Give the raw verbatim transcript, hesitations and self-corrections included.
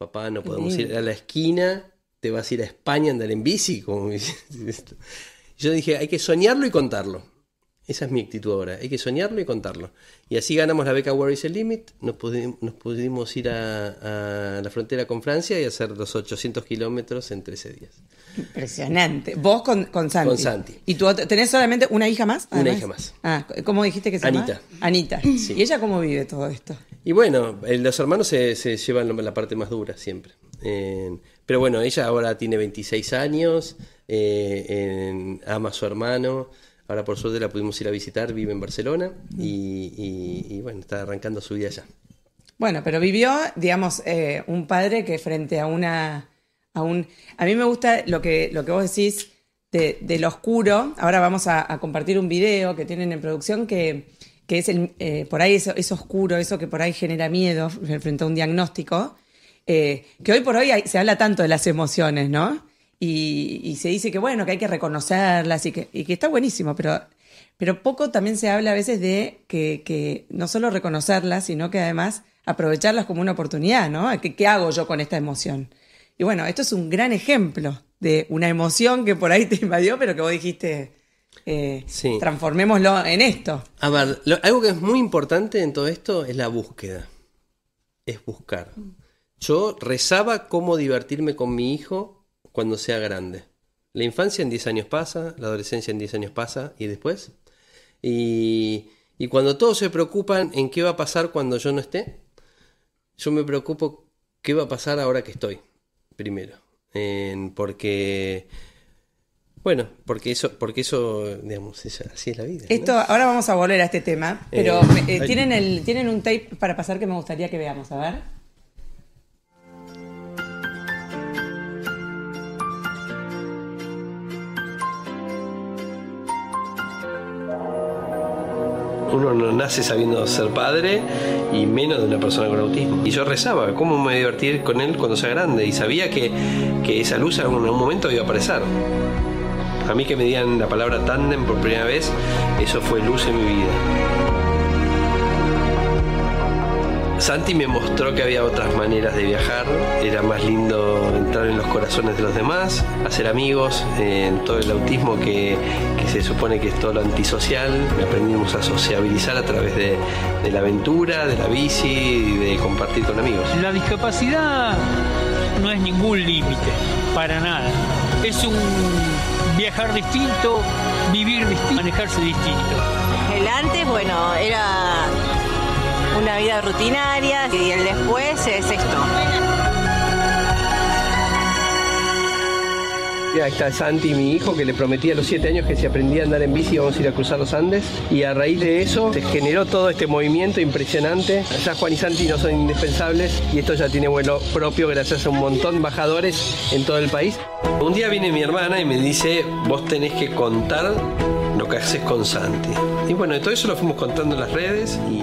papá, no podemos ir a la esquina, te vas a ir a España a andar en bici. Como... Yo dije, hay que soñarlo y contarlo. Esa es mi actitud ahora, hay que soñarlo y contarlo. Y así ganamos la beca Where is the Limit, nos pudimos, nos pudimos ir a, a la frontera con Francia y hacer los ochocientos kilómetros en trece días. Impresionante. Vos con, con Santi. Con Santi. ¿Y tú tenés solamente una hija más? Además? Una hija más. Ah, ¿cómo dijiste que se llama? Anita. Anita. Sí. ¿Y ella cómo vive todo esto? Y bueno, los hermanos se, se llevan la parte más dura siempre. Eh, pero bueno, ella ahora tiene veintiséis años, eh, en, ama a su hermano. Ahora por suerte la pudimos ir a visitar, vive en Barcelona y, y, y bueno, está arrancando su vida allá. Bueno, pero vivió, digamos, eh, un padre que frente a una... A, un, a mí me gusta lo que, lo que vos decís de, de lo oscuro. Ahora vamos a, a compartir un video que tienen en producción que, que es el, eh, por ahí eso, eso oscuro, eso que por ahí genera miedo frente a un diagnóstico. Eh, que hoy por hoy hay, se habla tanto de las emociones, ¿no? Y, y se dice que bueno, que hay que reconocerlas y que, y que está buenísimo, pero, pero poco también se habla a veces de que, que no solo reconocerlas, sino que además aprovecharlas como una oportunidad, ¿no? ¿Qué, qué hago yo con esta emoción? Y bueno, esto es un gran ejemplo de una emoción que por ahí te invadió, pero que vos dijiste, eh, sí. transformémoslo en esto. A ver, lo, algo que es muy importante en todo esto es la búsqueda, es buscar. Yo rezaba cómo divertirme con mi hijo cuando sea grande. La infancia en diez años pasa, la adolescencia en diez años pasa, ¿y después? Y, y cuando todos se preocupan en qué va a pasar cuando yo no esté, yo me preocupo qué va a pasar ahora que estoy, primero. Eh, porque, bueno, porque eso, porque eso digamos, es, así es la vida, ¿no? Esto, ahora vamos a volver a este tema, pero eh, eh, ¿tienen, el, tienen un tape para pasar que me gustaría que veamos, a ver. Uno no nace sabiendo ser padre y menos de una persona con autismo. Y yo rezaba, ¿cómo me voy a divertir con él cuando sea grande? Y sabía que, que esa luz en algún momento iba a aparecer. A mí que me digan la palabra tándem por primera vez, eso fue luz en mi vida. Santi me mostró que había otras maneras de viajar, era más lindo entrar en los corazones de los demás, hacer amigos, eh, en todo el autismo que, que se supone que es todo lo antisocial. Aprendimos a sociabilizar a través de, de la aventura, de la bici y de compartir con amigos. La discapacidad no es ningún límite, para nada. Es un viajar distinto, vivir distinto, manejarse distinto. El antes, bueno, era una vida rutinaria y el después es esto. Ahí está Santi, mi hijo, que le prometí a los siete años que si aprendía a andar en bici íbamos a ir a cruzar los Andes. Y a raíz de eso se generó todo este movimiento impresionante. Ya Juan y Santi no son indispensables y esto ya tiene vuelo propio gracias a un montón de embajadores en todo el país. Un día viene mi hermana y me dice, vos tenés que contar lo que haces con Santi. Y bueno, todo eso lo fuimos contando en las redes y